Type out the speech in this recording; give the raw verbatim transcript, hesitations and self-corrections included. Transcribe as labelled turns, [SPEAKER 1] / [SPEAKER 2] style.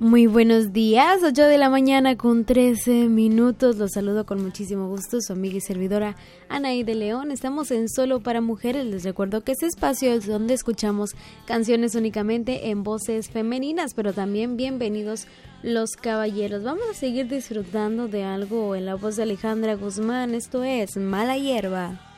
[SPEAKER 1] Muy buenos días, ocho de la mañana con trece minutos. Los saludo con muchísimo gusto, su amiga y servidora Anaí de León. Estamos en Solo para Mujeres. Les recuerdo que este espacio es donde escuchamos canciones únicamente en voces femeninas, pero también bienvenidos los caballeros. Vamos a seguir disfrutando de algo en la voz de Alejandra Guzmán. Esto es Mala Hierba.